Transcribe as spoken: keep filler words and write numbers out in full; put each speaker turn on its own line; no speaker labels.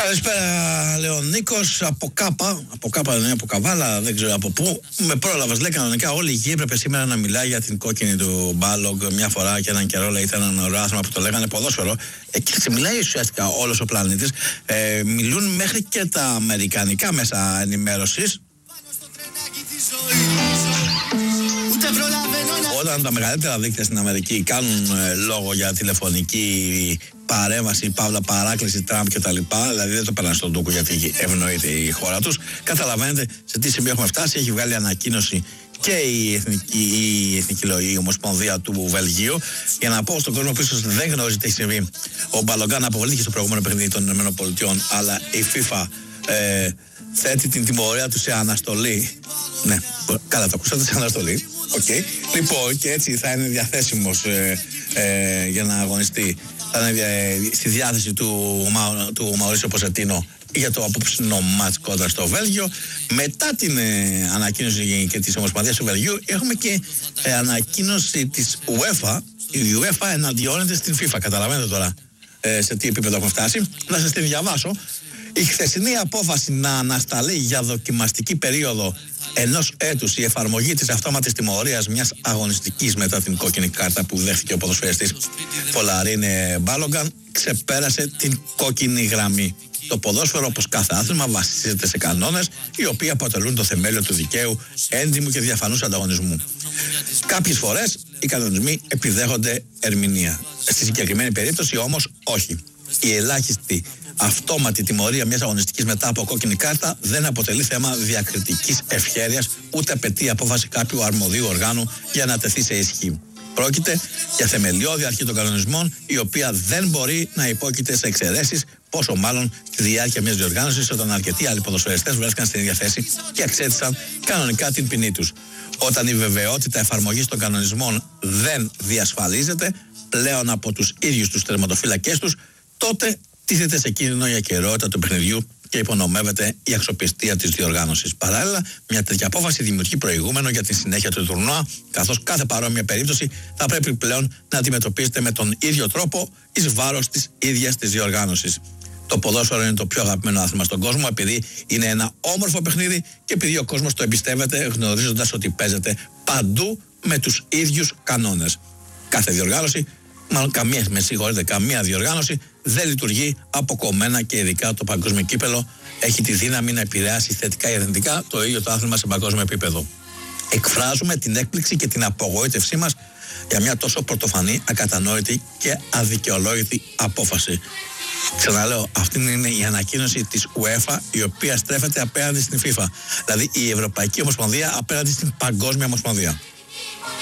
Καλησπέρα, λέω Νίκος, από Κάπα, από Κάπα δεν είναι, από Καβάλα, δεν ξέρω από πού. Με πρόλαβες, λέει κανονικά όλη η γη έπρεπε σήμερα να μιλάει για την κόκκινη του Μπάλογκ μια φορά και έναν καιρό, λέει, ήταν ένα ωραίο άθλημα που το λέγανε ποδόσφαιρο. Εκεί σε μιλάει ουσιαστικά όλος ο πλανήτης. Ε, μιλούν μέχρι και τα αμερικανικά μέσα ενημέρωσης. Όταν τα μεγαλύτερα δίκτυα στην Αμερική κάνουν ε, λόγο για τηλεφωνική παρέμβαση, παύλα παράκληση Τραμπ κτλ., δηλαδή δεν το περνάνε στον τούκο γιατί ευνοείται η χώρα τους, καταλαβαίνετε σε τι σημείο έχουμε φτάσει. Έχει βγάλει ανακοίνωση και η Εθνική, η Εθνική η Ομοσπονδία του Βελγίου. Για να πω στον κόσμο που ίσως δεν γνωρίζει τι έχει συμβεί, ο Μπαλογκάν αποβλήθηκε στο προηγούμενο παιχνίδι των ΗΠΑ, αλλά η FIFA ε, θέτει την τιμωρία του σε αναστολή. Ναι, καλά το ακούσατε, σε αναστολή. Okay. Λοιπόν, και έτσι θα είναι διαθέσιμος ε, ε, για να αγωνιστεί. Θα είναι ε, στη διάθεση του, του Μαουρίσιο Ποσετίνο για το απόψινο μάτς κόντρα στο Βέλγιο. Μετά την ε, ανακοίνωση και της Ομοσπονδίας του Βελγίου, έχουμε και ε, ανακοίνωση της UEFA. Η UEFA εναντιώνεται στην FIFA. Καταλαβαίνετε τώρα ε, σε τι επίπεδο έχουμε φτάσει. Να σας την διαβάσω. Η χθεσινή απόφαση να ανασταλεί για δοκιμαστική περίοδο ενός έτους η εφαρμογή της αυτόματης τιμωρίας μιας αγωνιστικής μετά την κόκκινη κάρτα που δέχθηκε ο ποδοσφαιριστής Φολαρίν Μπάλογκαν ξεπέρασε την κόκκινη γραμμή. Το ποδόσφαιρο, όπως κάθε άθλημα, βασίζεται σε κανόνες οι οποίοι αποτελούν το θεμέλιο του δικαίου, έντιμου και διαφανούς ανταγωνισμού. Κάποιες φορές οι κανονισμοί επιδέχονται ερμηνεία. Στη συγκεκριμένη περίπτωση όμως όχι. Η ελάχιστη αυτόματη τιμωρία μιας αγωνιστικής μετά από κόκκινη κάρτα δεν αποτελεί θέμα διακριτικής ευχέρειας, ούτε απαιτεί απόφαση κάποιου αρμοδίου οργάνου για να τεθεί σε ισχύ. Πρόκειται για θεμελιώδη αρχή των κανονισμών, η οποία δεν μπορεί να υπόκειται σε εξαιρέσεις, πόσο μάλλον στη διάρκεια μιας διοργάνωσης, όταν αρκετοί άλλοι ποδοσφαιριστές βρέθηκαν στην ίδια θέση και εξέτησαν κανονικά την ποινή τους. Όταν η βεβαιότητα εφαρμογής των κανονισμών δεν διασφαλίζεται πλέον από τους ίδιους τους τερματοφύλακές τους, τότε τίθεται σε κίνδυνο η ακεραιότητα του παιχνιδιού και υπονομεύεται η αξιοπιστία της διοργάνωσης. Παράλληλα, μια τέτοια απόφαση δημιουργεί προηγούμενο για τη συνέχεια του τουρνουά, καθώς κάθε παρόμοια περίπτωση θα πρέπει πλέον να αντιμετωπίζεται με τον ίδιο τρόπο εις βάρος της ίδιας της διοργάνωσης. Το ποδόσφαιρο είναι το πιο αγαπημένο άθλημα στον κόσμο, επειδή είναι ένα όμορφο παιχνίδι και επειδή ο κόσμος το εμπιστεύεται, γνωρίζοντας ότι παίζεται παντού με τους ίδιους κανόνες. Κάθε διοργάνωση, μάλλον καμία, με συγχωρείτε, καμία διοργάνωση δεν λειτουργεί αποκομμένα, και ειδικά το παγκόσμιο κύπελο έχει τη δύναμη να επηρεάσει θετικά ή αρνητικά το ίδιο το άθλημα σε παγκόσμιο επίπεδο. Εκφράζουμε την έκπληξη και την απογοήτευσή μας για μια τόσο πρωτοφανή, ακατανόητη και αδικαιολόγητη απόφαση. Ξαναλέω, αυτή είναι η ανακοίνωση της UEFA, η οποία στρέφεται απέναντι στην FIFA. Δηλαδή η Ευρωπαϊκή Ομοσπονδία απέναντι στην Παγκόσμια Ομοσπονδία.